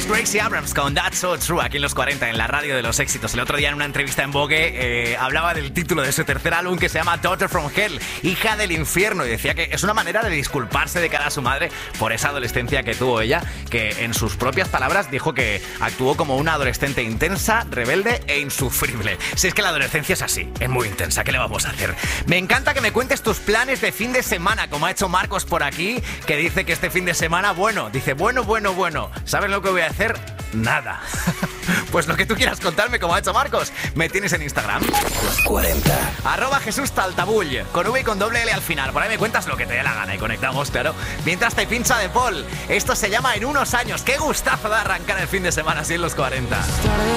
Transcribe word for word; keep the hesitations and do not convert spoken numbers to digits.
Gracie Abrams con That's So True aquí en los cuarenta, en la radio de los éxitos. El otro día en una entrevista en Vogue eh, hablaba del título de su tercer álbum que se llama Daughter from Hell, hija del infierno, y decía que es una manera de disculparse de cara a su madre por esa adolescencia que tuvo ella, que en sus propias palabras dijo que actuó como una adolescente intensa, rebelde e insufrible. Si es que la adolescencia es así, es muy intensa, ¿qué le vamos a hacer? Me encanta que me cuentes tus planes de fin de semana, como ha hecho Marcos por aquí, que dice que este fin de semana, bueno, dice, bueno, bueno, bueno, ¿sabes lo que voy a hacer? Nada. Pues lo que tú quieras contarme, como ha hecho Marcos. Me tienes en Instagram. Los cuarenta. Arroba Jesús Taltabull, con V y con doble L al final. Por ahí me cuentas lo que te dé la gana y conectamos, claro. Mientras te pincha de Paul. Esto se llama En unos años. Qué gustazo de arrancar el fin de semana así en los cuarenta.